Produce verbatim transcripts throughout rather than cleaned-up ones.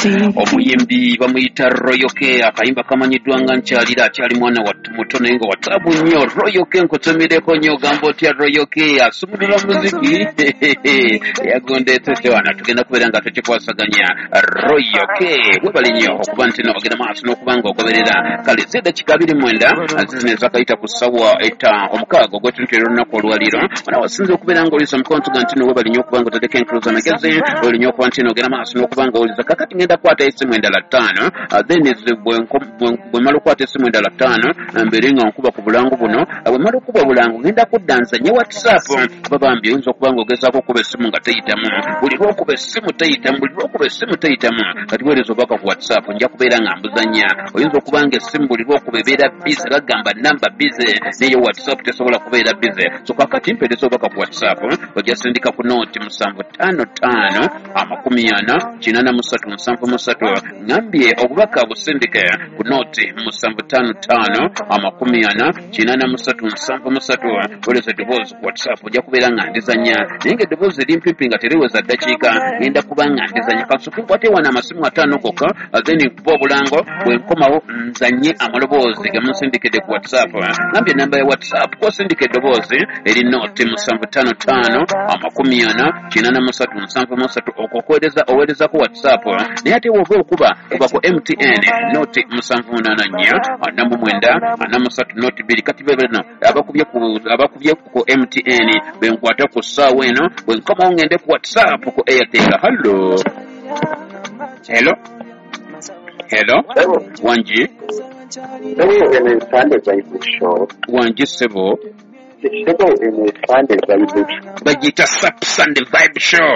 omuyimbi bamuyita Royoke akayimba kamanyiddwa nga nkyalira akyali mwana wa muto naye nga wataabu nnyo. Royoke nkutumireko nnyo ogamba otya Royoke asumulula muziki yagondeetete wano tugenda kubeera nga tukikwasaganya Royoke webali nnyo okuba nti no ogenda maaso n'okuba nga ogoberera kale zedda kika abiri mwenda azizineza akayita ku ssawa eta omukaaga ogw'etuntu olunaku olwaliro ona wasinze okubeera nga oliza omukonto ga nti no webali nnyo okuba nga oteddeko enkuluza amagezi oli nnyo okuba nti no ogenda maaso n'okuba nga oliza kakati ngenda kwata esimu endala ttaano then bwe mala okwata esimu endala ttaano mbeere nga nkuba ku bulangu buno bwe mala okuba bulangu ngenda kudda nzanye whatsapp babambi oyinza okuba nga ogezaako okuba essimu nga teyitamu buli lwokuba essimu teyitamu buli lwokuba essimu teyitamu kati weereza obaka ku whatsapp nja kubeera nga mbuzanya oyinza okuba nga essimu buli lwokuba ebeera bize bagamba namba bize naye whatsapp tesobola kubeera bize so kakati mpeereza obaka ku whatsapp ojja sindika ku nooti musanvu ttaano ttaano amakumi ana kinaana mu ssatu musanvu mu ssatu ngambye obubaka busindike ku nooti musanvu ttaano ttaano amakumi ana kinaana mu ssatu musanvu mu ssatu oleza eddoboozi ku whatsapp ojja kubeera nga ndizanya naye nga eddoboozi limpimpi nga teriweza ddakiika ngenda kuba nga ndizanya kasuke nkwate wana amasimu ataano gokka then nkuba obulango bwe nkomawo nzanye amaloboozi gemunsindikidde ku whatsapp ngambye enamba ya whatsapp kwosindika eddoboozi eri nooti musanvu ttaano ttaano amakumi ana kinaana mu ssatu musanvu mu ssatu okwokwedeza oweereza ku whatsapp naye ate woba okuba kuba ku M T N nooti musanvu munaana nnya ana mu mwenda ana mu ssatu nooti bbiri kati bebeno abakubye ku abakubye ku M T N benkwata ku ssaawa eno bwe nkomawo ngende ku whatsapp ku Airtel. Hallo hello hello wanji wanji sebo bagita Sap Sunday Vibe Show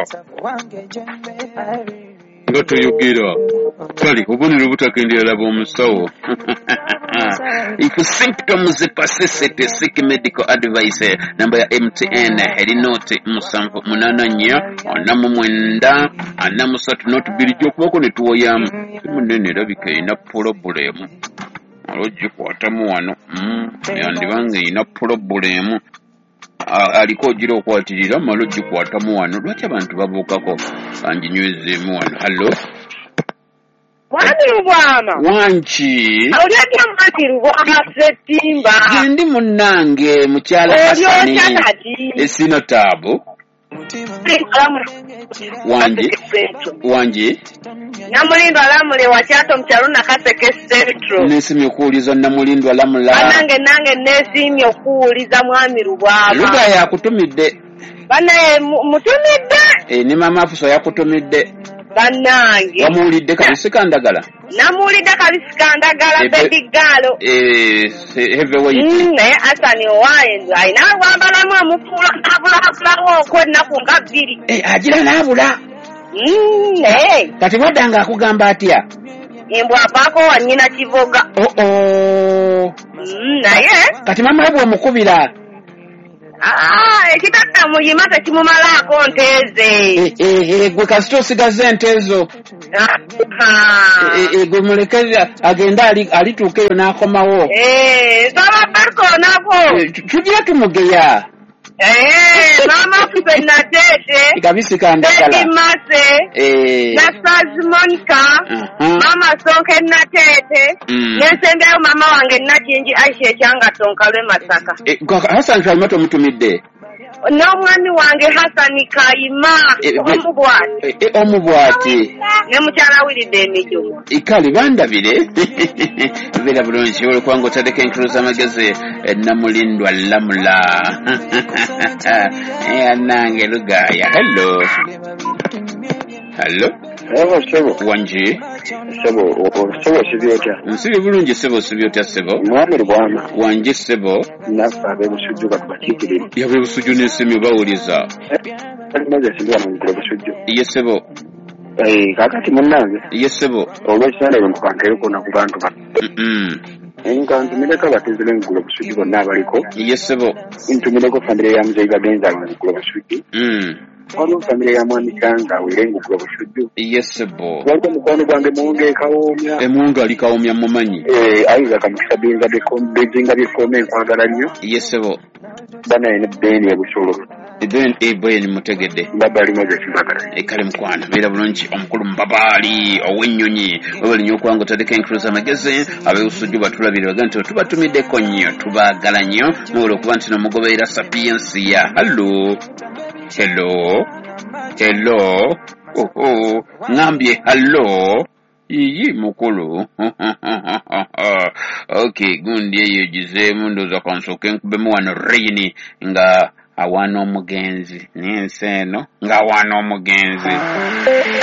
nga toyogera kale obubonero butakendera laba omusawo if symptoms persist seek medical advice. Namba ya M T N eri nooti musanvu munaana nnya ana mu mwenda ana mu ssatu nooti bbiri gy'okubako ne tuwoyamu simu nene erabika erina pulobulemu alogikwatamu wano yandibanga erina pulobulemu aliko ogira okwatirira mala ogikwatamu wano lwaki abantu babuukako kanginywezeemu wano. Hallo Wandirubwama wanki Oliatya Wandirubwama Setimba Ndi munnange mukyala Hasani esina taabo wanji wanji Namulindo alamule wakyato mchalu na Kaseke Central nesimye okuwuliza Namulindo alamula nange nange nesimye okuwuliza mwami Rubwama luga yakutumidde banaye mutumidde eh ne mama afuso yakutumidde bannange wamuwulidde kabisikandagala namuwulidde kabisikandagala baby galo eh heavyweight naye Hasani owaye ayina wambalamu amufuula abulabulawo okwennaku nga bbiri eh agira n'abula naye kati waddanga akugamba atya embwa apaako wannyina kivoga oh oh naye kati mama we bw'omukubira ekitatta muyima tekimumalaako nteeze gwe kasita osigaze ente ezo gwe mulekera agenda alituuka eyo n'akomawo saba barko nako tugira tumugeya mama ffe natete kabisikandagala mase nasazi Monica mama sonke natete nesembyayo mama wange najinji Aisha ekyanga tonkalwe Masaka Hasani Kayima tomutumidde n'omwami wange Hasani Kayima omubwati omubwati ne mukyala Wilide Emijo ikali bandabire bera bulungi olwokubanga otadeko enkulu z'amagezi Namulindwa lamula yanange lugaya. Hello hello Sebo sebo wanji sebo sebo sibyotya nsibye bulungi sebo sibyotya sebo mwami Rubwama wanji sebo nafa ab'ebusujju bakubakikirira yabe busujju n'ensimyo bawuliza alimaze sibya mu busujju ye sebo eh kakati munnange ye sebo olwekisale nkukankere kona ku bantu bano enkantumileko abatezere ngula busujju bonna abaliko ye sebo ntumileko famire ya muzeyiga genza ngula busujju waliwo famire ya mwami Kanga wire ngula busujju ye sebo waliwo mukwano gwange muwunge Kawoomya emundu ali Kawoomya mumanyi eh ayiza kamukisa benga bekombe benga bekome nkwagala nnyo ye sebo bana ene beni ya busolo Eben eben mutegedde. Babali moja kimbagala. Ekale mukwana beera bulungi omukulu mbabali ow'ennyonyi wabali nnyo okubanga otadeko enkuluza amagezi ab'ebusujju batulabire baga nti tubatumiddeko nnyo tubaagala nnyo muwula okuba nti nomugoberera sapiensi ya hallo hello hello oho ngambye hallo iyi mukulu okay gundi eyo gizeemu ndooza kansooke nkubemu wano reyini nga awana omugenzi n'ensi eno ng'awana omugenzi